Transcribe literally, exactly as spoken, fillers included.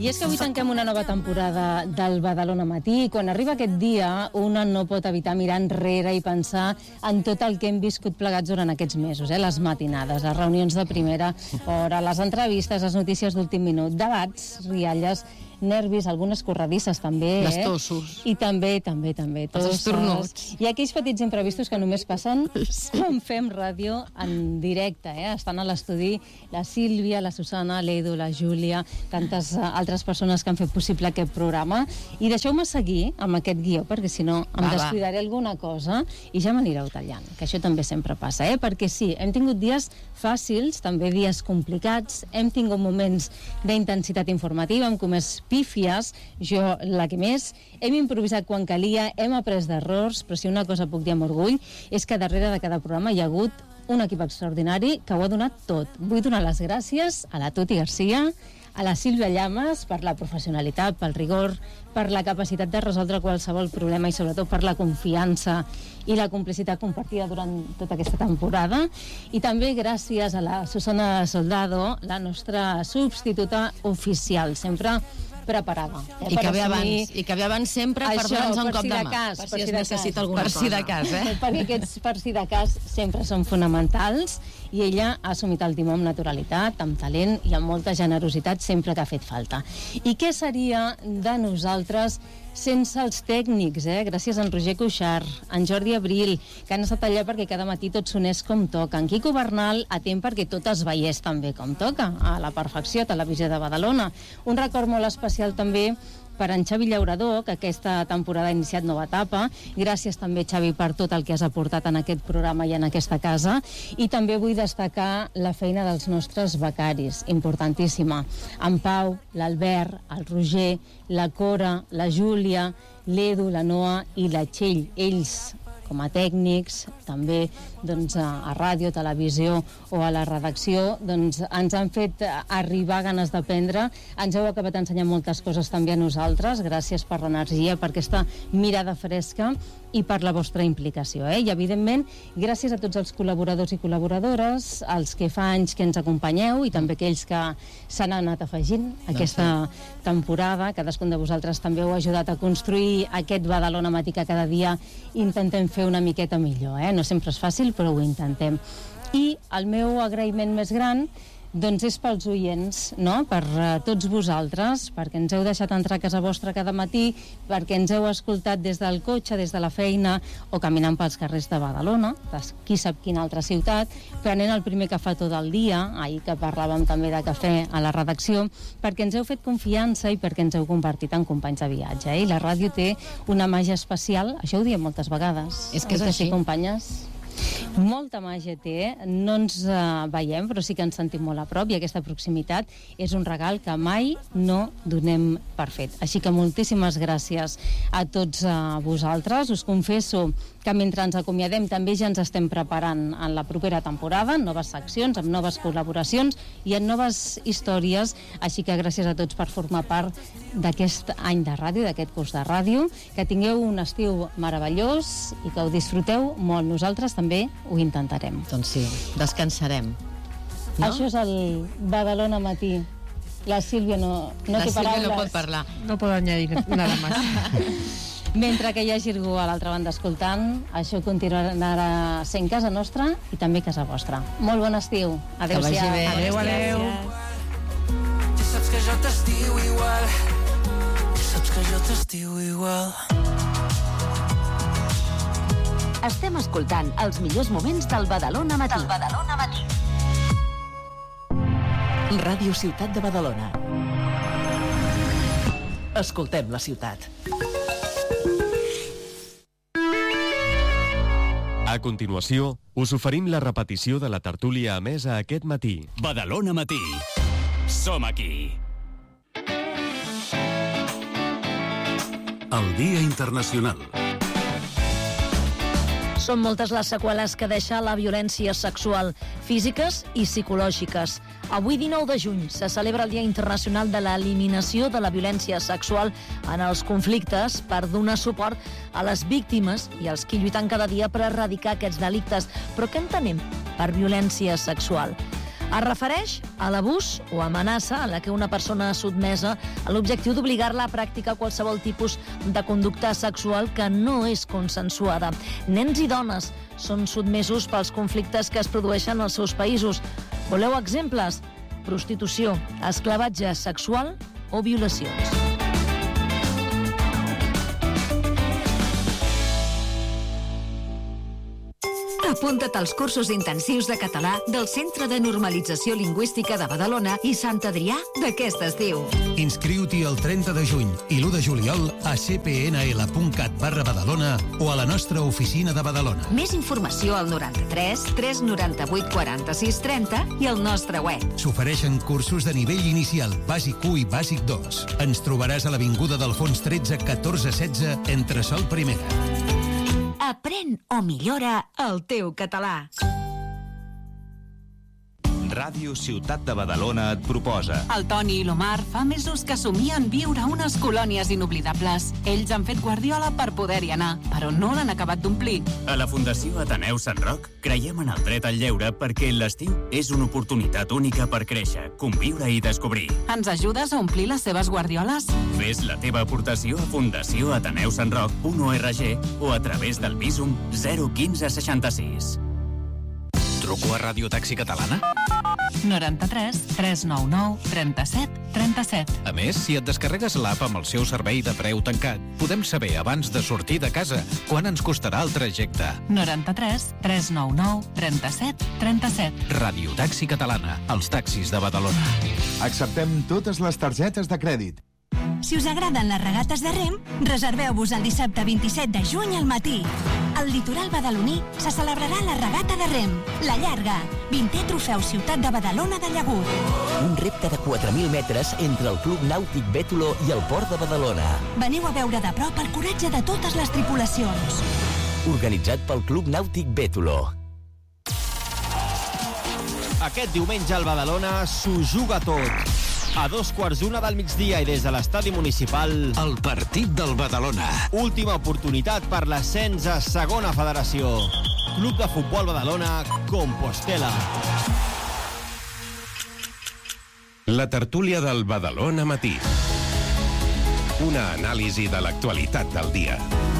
I és que avui tanquem una nova temporada del Badalona Matí i quan arriba aquest dia una no pot evitar mirar enrere i pensar en tot el que hem viscut plegats durant aquests mesos, eh? Les matinades, les reunions de primera hora, les entrevistes, les notícies d'últim minut, debats, rialles, nervis, algunes corredisses també, eh? Les tossos. I també, també, també. Els estornuts. I aquells petits imprevistos que només passen quan fem ràdio en directe, eh? Estan a l'estudi la Sílvia, la Susana, l'Edu, la Júlia, tantes uh, altres persones que han fet possible aquest programa. I deixeu-me seguir amb aquest guió, perquè si no em va, descuidaré va. alguna cosa i ja m'anireu tallant, que això també sempre passa, eh? Perquè sí, hem tingut dies fàcils, també dies complicats, hem tingut moments d'intensitat informativa, hem comès pífies, jo la que més, hem improvisat quan calia, hem après d'errors, però si una cosa puc dir amb orgull és que darrere de cada programa hi ha hagut un equip extraordinari que ho ha donat tot. Vull donar les gràcies a la Tuti Garcia, a la Sílvia Llamas per la professionalitat, pel rigor, per la capacitat de resoldre qualsevol problema i sobretot per la confiança i la complicitat compartida durant tota aquesta temporada. I també gràcies a la Susana Soldado, la nostra substituta oficial, sempre preparada. Eh, I, que ve abans, I que ve abans sempre per donar-nos un cop de mà. Cas, per si es necessita alguna cosa. Per si de cas, eh? Perquè aquests per si de cas sempre són fonamentals i ella ha assumit el timó amb naturalitat, amb talent i amb molta generositat sempre que ha fet falta. I què seria de nosaltres sense els tècnics, eh? Gràcies a en Roger Cuixart, en Jordi Abril, que han estat allà perquè cada matí tot sonés com toca, en Quico Bernal, atent perquè tot es veiés també com toca, a la perfecció, a Televisió de Badalona. Un record molt especial també per en Xavi Llaurador, que aquesta temporada ha iniciat nova etapa. Gràcies també, Xavi, per tot el que has aportat en aquest programa i en aquesta casa. I també vull destacar la feina dels nostres becaris, importantíssima. En Pau, l'Albert, el Roger, la Cora, la Júlia, l'Edu, la Noa i la Txell. Ells, com a tècnics, també doncs, a ràdio, televisió o a la redacció, doncs, ens han fet arribar ganes d'aprendre. Ens heu acabat ensenyant moltes coses també a nosaltres. Gràcies per l'energia, per aquesta mirada fresca i per la vostra implicació. Eh? I, evidentment, gràcies a tots els col·laboradors i col·laboradores, els que fa anys que ens acompanyeu i també aquells que s'han anat afegint aquesta temporada. Cadascun de vosaltres també heu ajudat a construir aquest Badalona Matí que cada dia intentem fer una miqueta millor. Eh? No sempre és fàcil, però ho intentem. I el meu agraïment més gran doncs és pels oients, no? Per uh, tots vosaltres, perquè ens heu deixat entrar a casa vostra cada matí, perquè ens heu escoltat des del cotxe, des de la feina o caminant pels carrers de Badalona, de qui sap quina altra ciutat, prenent el primer cafetó del dia, ahir que parlàvem també de cafè a la redacció, perquè ens heu fet confiança i perquè ens heu convertit en companys de viatge. Eh? I la ràdio té una màgia especial, això ho diem moltes vegades. És que és així. Sí, companyes? Molta màgia té, no ens uh, veiem però sí que ens sentim molt a prop i aquesta proximitat és un regal que mai no donem per fet. Així que moltíssimes gràcies a tots uh, vosaltres. Us confesso que mentre ens acomiadem també ja ens estem preparant en la propera temporada, en noves seccions, amb noves col·laboracions i en noves històries, així que gràcies a tots per formar part d'aquest any de ràdio, d'aquest curs de ràdio, que tingueu un estiu meravellós i que ho disfruteu molt. Nosaltres també ho intentarem. Doncs sí, descansarem. No? Això és el Badalona Matí. La Sílvia no, no La té Sílvia paraules. no pot parlar. No puedo añadir nada más. Mentre que hi hagi algú a l'altra banda escoltant, això continuarà sent casa nostra i també casa vostra. Molt bon estiu. Adéu-siau. Adéu, adéu. Ja saps que jo t'estiu igual. Ja saps que jo t'estiu igual. Estem escoltant els millors moments del Badalona Matí. Del Badalona Matí. Ràdio Ciutat de Badalona. Escoltem la ciutat. A continuació, us oferim la repetició de la tertúlia emesa aquest matí. Badalona Matí. Som aquí. El Dia Internacional. Són moltes les seqüeles que deixa la violència sexual, físiques i psicològiques. Avui, dinou de juny, se celebra el Dia Internacional de l'Eliminació de la Violència Sexual en els conflictes per donar suport a les víctimes i als que lluiten cada dia per erradicar aquests delictes. Però què entenem per violència sexual? Es refereix a l'abús o amenaça en la que una persona sotmesa a l'objectiu d'obligar-la a practicar qualsevol tipus de conducta sexual que no és consensuada. Nens i dones són sotmesos pels conflictes que es produeixen als seus països. Voleu exemples? Prostitució, esclavatge sexual o violacions. Apunta't als cursos intensius de català del Centre de Normalització Lingüística de Badalona i Sant Adrià d'aquest estiu. Inscriu-t'hi el trenta de juny i l'u de juliol a c p n l punt cat barra Badalona o a la nostra oficina de Badalona. Més informació al noranta-tres tres noranta-vuit quaranta-sis trenta i al nostre web. S'ofereixen cursos de nivell inicial, bàsic u i bàsic dos. Ens trobaràs a l'Avinguda d'Alfons tretze catorze setze entre Sol Primera. Aprèn o millora el teu català. Ràdio Ciutat de Badalona et proposa. El Toni i l'Omar fa mesos que somien viure unes colònies inoblidables. Ells han fet Guardiola per poder-hi anar, però no l'han acabat d'omplir. A la Fundació Ateneu Sant Roc creiem en el dret al lleure perquè l'estiu és una oportunitat única per créixer, conviure i descobrir. Ens ajudes a omplir les seves guardioles? Fes la teva aportació a fundació ateneu sant roc punt org o a través del Visum zero quinze seixanta-sis. Truco a Ràdio Taxi Catalana? noranta-tres tres nou nou trenta-set trenta-set. A més, si et descarregues l'app amb el seu servei de preu tancat, podem saber abans de sortir de casa quan ens costarà el trajecte. noranta-tres tres nou nou trenta-set trenta-set. Ràdio Taxi Catalana, els taxis de Badalona. Acceptem totes les targetes de crèdit. Si us agraden les regates de rem, reserveu-vos el dissabte vint-i-set de juny al matí. Al litoral badaloní se celebrarà la regata de rem, la llarga, vintè trofeu Ciutat de Badalona de Llagut. Un repte de quatre mil metres entre el Club Nàutic Bètolo i el Port de Badalona. Veniu a veure de prop el coratge de totes les tripulacions. Organitzat pel Club Nàutic Bètolo. Aquest diumenge al Badalona s'ho juga tot. A dos quarts d'una del migdia i des de l'estadi municipal... El partit del Badalona. Última oportunitat per l'ascens a segona federació. Club de Futbol Badalona, Compostela. La tertúlia del Badalona Matí. Una anàlisi de l'actualitat del dia.